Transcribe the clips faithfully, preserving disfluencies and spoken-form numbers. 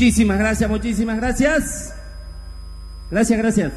Muchísimas gracias, muchísimas gracias. Gracias, gracias.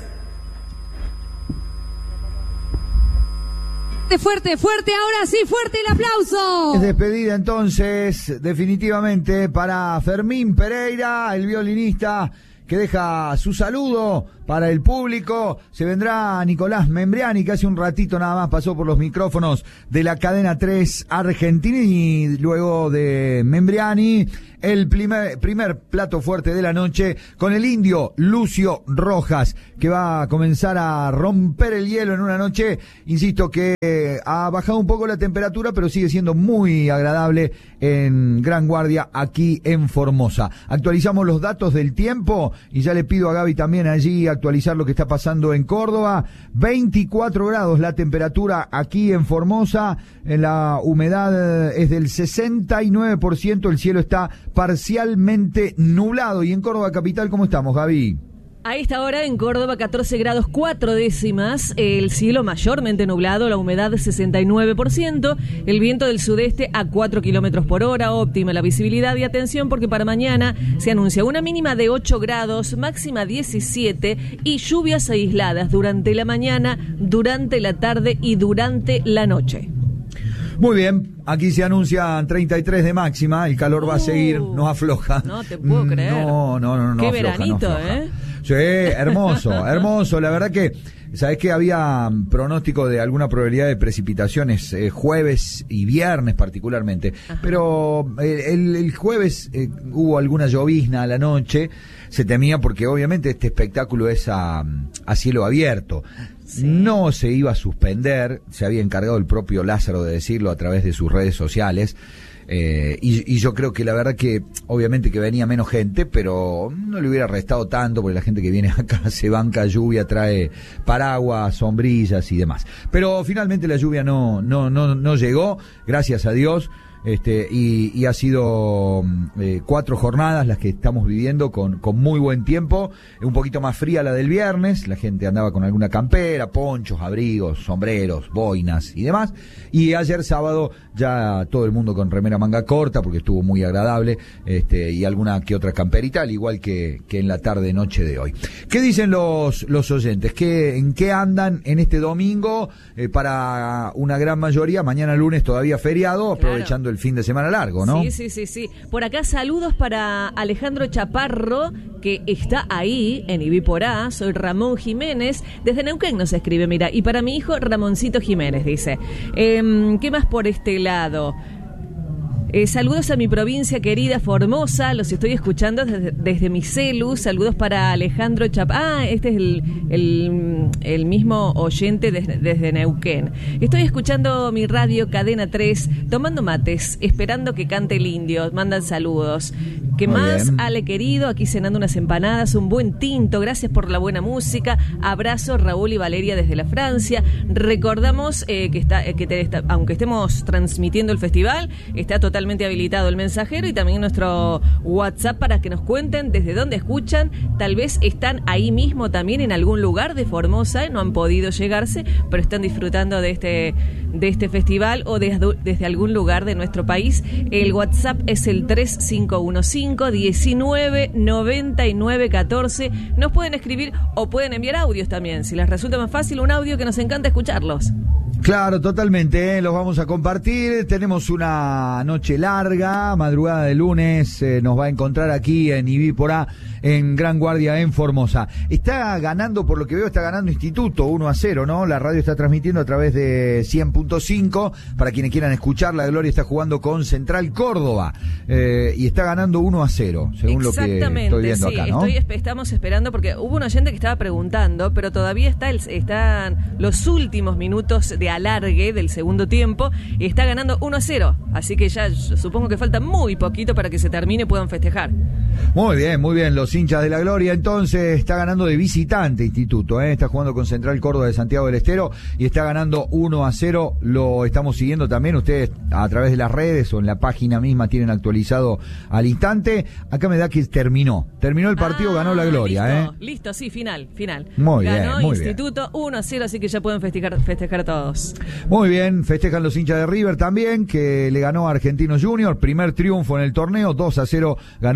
Fuerte, fuerte, ahora sí, fuerte el aplauso. Es despedida entonces, definitivamente, para Fermín Pereira, el violinista que deja su saludo para el público. Se vendrá Nicolás Membriani, que hace un ratito nada más pasó por los micrófonos de la cadena tres Argentina, y luego de Membriani, el primer, primer plato fuerte de la noche con el indio Lucio Rojas, que va a comenzar a romper el hielo en una noche, insisto, que ha bajado un poco la temperatura, pero sigue siendo muy agradable en Gran Guardia, aquí en Formosa. Actualizamos los datos del tiempo y ya le pido a Gaby también allí actualizar lo que está pasando en Córdoba. veinticuatro grados la temperatura aquí en Formosa, la humedad es del sesenta y nueve por ciento, el cielo está parcialmente nublado. Y en Córdoba capital, ¿cómo estamos, Gaby? A esta hora en Córdoba, catorce grados cuatro décimas, el cielo mayormente nublado, la humedad sesenta y nueve por ciento, el viento del sudeste a cuatro kilómetros por hora, óptima la visibilidad. Y atención, porque para mañana se anuncia una mínima de ocho grados, máxima diecisiete, y lluvias aisladas durante la mañana, durante la tarde y durante la noche. Muy bien, aquí se anuncian treinta y tres de máxima, el calor uh, va a seguir, no afloja. No te puedo creer. No, no, no, no. Qué afloja, veranito, no afloja. ¿eh? Sí, hermoso, hermoso. La verdad que, ¿sabés que había pronóstico de alguna probabilidad de precipitaciones eh, jueves y viernes particularmente? Ajá. Pero eh, el, el jueves eh, hubo alguna llovizna a la noche, se temía porque obviamente este espectáculo es a, a cielo abierto. Sí. No se iba a suspender, se había encargado el propio Lázaro de decirlo a través de sus redes sociales. Eh, y, y yo creo que la verdad que obviamente que venía menos gente, pero no le hubiera restado tanto, porque la gente que viene acá se banca lluvia, trae paraguas, sombrillas y demás. Pero finalmente la lluvia no, no, no, no llegó, gracias a Dios. Este, y, y ha sido eh, cuatro jornadas las que estamos viviendo con, con muy buen tiempo, un poquito más fría la del viernes, la gente andaba con alguna campera, ponchos, abrigos, sombreros, boinas y demás, y ayer sábado ya todo el mundo con remera manga corta porque estuvo muy agradable, este, y alguna que otra camperita, al igual que, que en la tarde noche de hoy. ¿Qué dicen los, los oyentes? ¿Qué, ¿En qué andan en este domingo? Eh, para una gran mayoría, mañana lunes todavía feriado, aprovechando claro. el fin de semana largo, ¿no? Sí, sí, sí, sí. Por acá saludos para Alejandro Chaparro, que está ahí en Ibiporá. Soy Ramón Jiménez, desde Neuquén nos escribe, mira, y para mi hijo Ramoncito Jiménez, dice. Eh, ¿Qué más por este lado? Eh, saludos a mi provincia querida Formosa, los estoy escuchando desde, desde mi celu. Saludos para Alejandro Chap. Ah, este es el, el, el mismo oyente desde, desde Neuquén. Estoy escuchando mi radio Cadena tres, tomando mates, esperando que cante el indio. Mandan saludos. ¿Qué Muy más? Bien. Ale querido, aquí cenando unas empanadas, un buen tinto. Gracias por la buena música. Abrazo, Raúl y Valeria desde la Francia. Recordamos eh, que está, eh, que te, está, aunque estemos transmitiendo el festival, está totalmente habilitado el mensajero y también nuestro WhatsApp para que nos cuenten desde dónde escuchan. Tal vez están ahí mismo también en algún lugar de Formosa, no han podido llegarse, pero están disfrutando de este de este festival o de, desde algún lugar de nuestro país. El WhatsApp es el tres cinco uno cinco, diecinueve, noventa y nueve, catorce. Nos pueden escribir o pueden enviar audios también, si les resulta más fácil, un audio que nos encanta escucharlos. Claro, totalmente, ¿eh? Los vamos a compartir. Tenemos una noche larga, madrugada de lunes, eh, nos va a encontrar aquí en Ibiporá, en Gran Guardia, en Formosa. Está ganando, por lo que veo, está ganando Instituto uno a cero, ¿no? La radio está transmitiendo a través de cien punto cinco, para quienes quieran escuchar. La Gloria está jugando con Central Córdoba, eh, y está ganando uno a cero, según lo que estoy viendo sí, acá, ¿no? Estoy, estamos esperando, porque hubo un oyente que estaba preguntando, pero todavía está el, están los últimos minutos de alargue del segundo tiempo y está ganando uno a cero, así que ya supongo que falta muy poquito para que se termine y puedan festejar. Muy bien, muy bien, los hinchas de la Gloria. Entonces está ganando de visitante Instituto, ¿eh? Está jugando con Central Córdoba de Santiago del Estero y está ganando uno a cero. Lo estamos siguiendo también ustedes a través de las redes o en la página misma, tienen actualizado al instante. Acá me da que terminó terminó el partido, ah, ganó la Gloria, listo, ¿eh? Listo, sí, final, final. Muy ganó bien, muy Instituto bien. uno a cero, así que ya pueden festejar, festejar todos. Muy bien, festejan los hinchas de River también, que le ganó a Argentinos Juniors, primer triunfo en el torneo, dos a cero ganó el equipo de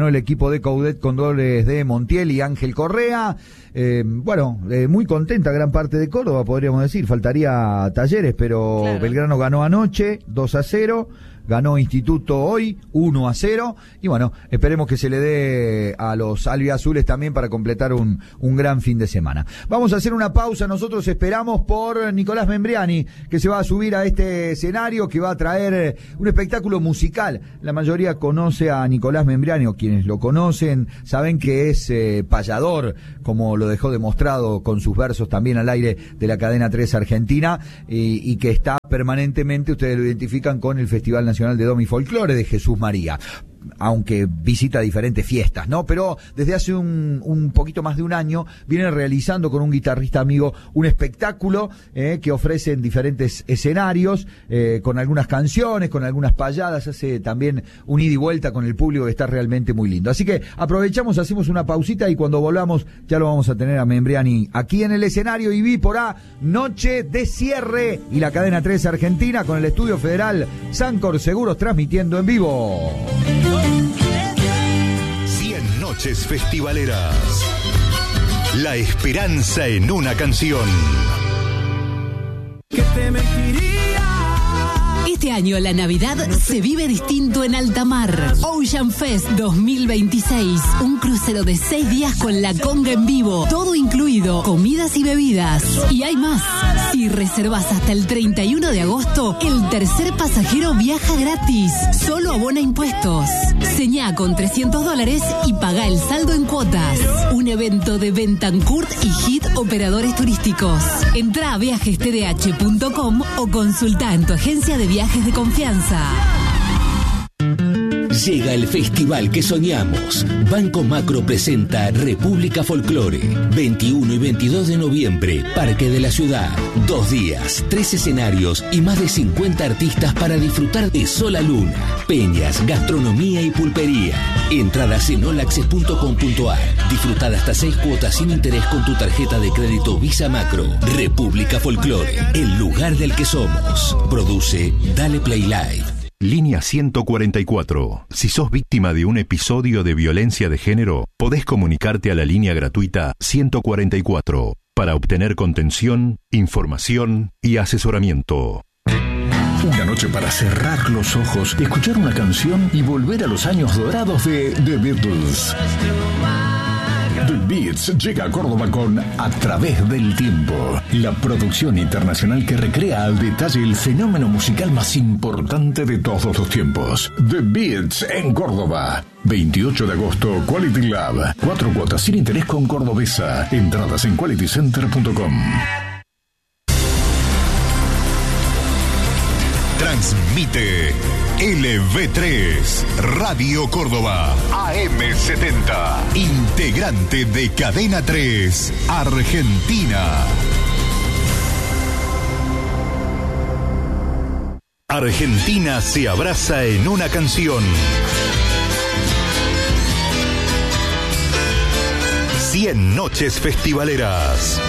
grupo de Coudet con dobles de Montiel y Ángel Correa. Eh, bueno, eh, muy contenta gran parte de Córdoba, podríamos decir. Faltaría Talleres, pero claro. Belgrano ganó anoche dos a cero. Ganó Instituto hoy uno a cero y bueno, esperemos que se le dé a los albiazules también para completar un, un gran fin de semana. Vamos a hacer una pausa, nosotros esperamos por Nicolás Membriani, que se va a subir a este escenario, que va a traer un espectáculo musical. La mayoría conoce a Nicolás Membriani, o quienes lo conocen saben que es eh, payador, como lo dejó demostrado con sus versos también al aire de la cadena tres Argentina, y, y que está permanentemente, ustedes lo identifican con el Festival Nacional de Domi Folclore de Jesús María, aunque visita diferentes fiestas, ¿no? Pero desde hace un, un poquito más de un año viene realizando con un guitarrista amigo un espectáculo eh, que ofrece en diferentes escenarios, eh, con algunas canciones, con algunas payadas, hace también un ida y vuelta con el público que está realmente muy lindo. Así que aprovechamos, hacemos una pausita y cuando volvamos ya lo vamos a tener a Membriani aquí en el escenario y vi por A, noche de cierre y la cadena tres Argentina con el Estudio Federal Sancor Seguros transmitiendo en vivo. cien noches festivaleras. La esperanza en una canción. ¿Qué te mentiría? Este año la Navidad se vive distinto en alta mar. Ocean Fest dos mil veintiséis. Un crucero de seis días con la conga en vivo. Todo incluido, comidas y bebidas. Y hay más. Si reservas hasta el treinta y uno de agosto, el tercer pasajero viaja gratis. Solo abona impuestos. Señá con trescientos dólares y paga el saldo en cuotas. Un evento de Bentancourt y Hit Operadores Turísticos. Entrá a viajes t d h punto com o consultá en tu agencia de viajes de confianza. Llega el festival que soñamos. Banco Macro presenta República Folclore. veintiuno y veintidós de noviembre, Parque de la Ciudad. Dos días, tres escenarios y más de cincuenta artistas para disfrutar de sol a luna, peñas, gastronomía y pulpería. Entradas en all access punto com punto a r. Disfrutar hasta seis cuotas sin interés con tu tarjeta de crédito Visa Macro. República Folclore, el lugar del que somos. Produce Dale Play Live. Línea ciento cuarenta y cuatro. Si sos víctima de un episodio de violencia de género, podés comunicarte a la línea gratuita ciento cuarenta y cuatro para obtener contención, información y asesoramiento. Una noche para cerrar los ojos, escuchar una canción y volver a los años dorados de The Beatles. The Beats llega a Córdoba con A Través del Tiempo, la producción internacional que recrea al detalle el fenómeno musical más importante de todos los tiempos. The Beats en Córdoba. veintiocho de agosto, Quality Lab. Cuatro cuotas sin interés con Cordobesa. Entradas en quality center punto com. Transmite L V tres, Radio Córdoba, A M setenta, integrante de Cadena tres, Argentina. Argentina se abraza en una canción. cien noches festivaleras.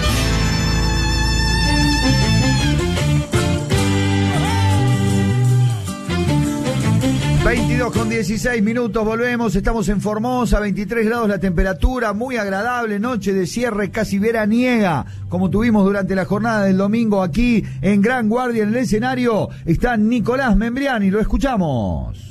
veintidós con dieciséis minutos, volvemos, estamos en Formosa, veintitrés grados la temperatura, muy agradable, noche de cierre casi veraniega, como tuvimos durante la jornada del domingo aquí en Gran Guardia, en el escenario está Nicolás Membriani, lo escuchamos.